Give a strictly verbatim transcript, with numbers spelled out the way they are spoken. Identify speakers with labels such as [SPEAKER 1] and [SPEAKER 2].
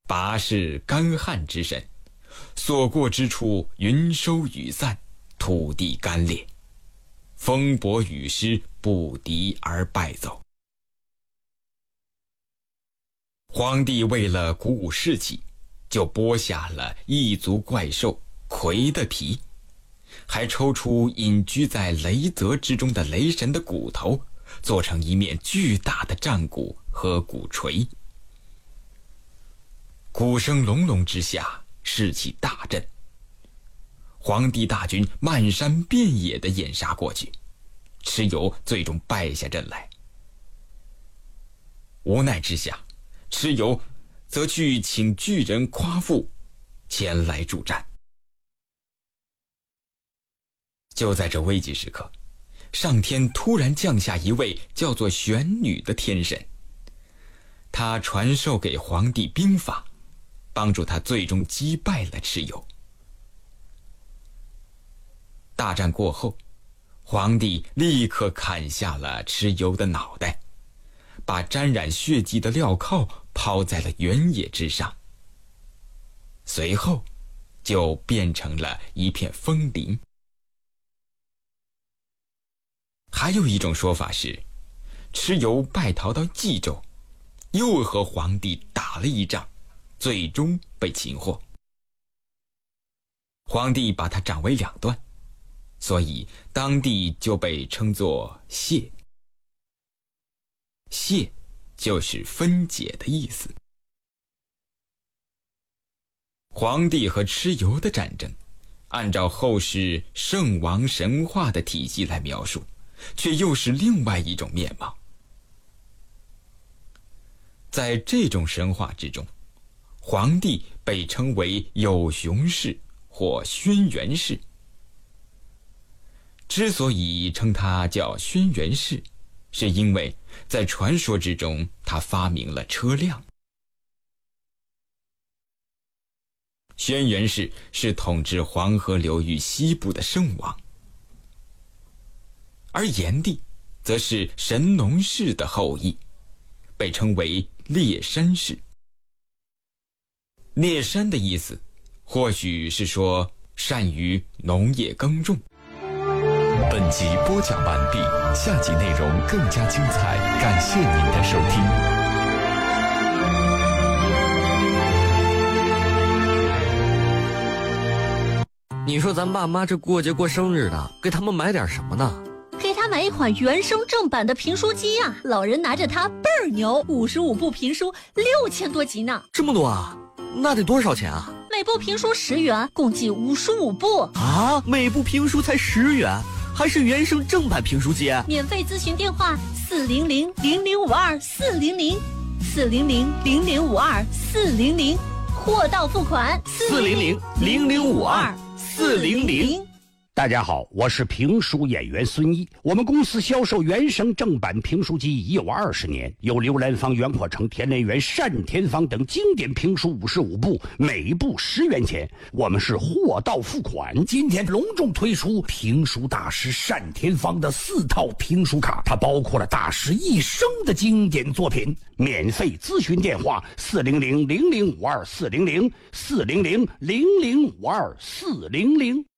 [SPEAKER 1] 拔是干旱之神，所过之处云收雨散，土地干裂，风伯雨师不敌而败走。皇帝为了鼓舞士气，就剥下了异族怪兽魁的皮，还抽出隐居在雷泽之中的雷神的骨头，做成一面巨大的战鼓和鼓槌。鼓声隆隆之下，士气大振。皇帝大军漫山遍野地掩杀过去，蚩尤最终败下阵来。无奈之下，蚩尤则去请巨人夸父前来助战。就在这危急时刻，上天突然降下一位叫做玄女的天神，她传授给皇帝兵法，帮助他最终击败了蚩尤。大战过后，皇帝立刻砍下了蚩尤的脑袋，把沾染血迹的镣铐抛在了原野之上，随后就变成了一片枫林。还有一种说法是，蚩尤败逃到冀州，又和皇帝打了一仗，最终被擒获。皇帝把他斩为两段，所以当地就被称作谢。谢就是分解的意思。皇帝和蚩尤的战争，按照后世圣王神话的体系来描述，却又是另外一种面貌。在这种神话之中，皇帝被称为有熊氏或轩辕氏。之所以称他叫轩辕氏，是因为在传说之中他发明了车辆。轩辕氏是统治黄河流域西部的圣王，而炎帝则是神农氏的后裔，被称为猎山氏。猎山的意思或许是说善于农业耕种。
[SPEAKER 2] 本集播讲完毕，下集内容更加精彩，感谢您的收听。
[SPEAKER 3] 你说咱爸妈这过节过生日的，给他们买点什么呢？
[SPEAKER 4] 给他买一款原声正版的评书机啊，老人拿着它倍儿牛，五十五部评书，六千多集呢。
[SPEAKER 3] 这么多啊？那得多少钱啊？
[SPEAKER 4] 每部评书十元，共计五十五部
[SPEAKER 3] 啊！每部评书才十元，还是原声正版评书机？
[SPEAKER 4] 免费咨询电话：四零零零零五二四零零，四零零零零五二四零零，货到付款。
[SPEAKER 3] 四零零零零五二四零零。
[SPEAKER 5] 大家好，我是评书演员孙一。我们公司销售原声正版评书机已有二十年，有刘兰芳、袁阔成、田连元、单田芳等经典评书五十五部，每部十元钱。我们是货到付款。今天隆重推出评书大师单田芳的四套评书卡，它包括了大师一生的经典作品。免费咨询电话：四零零零零五二四零零，四零零零零五二四零零。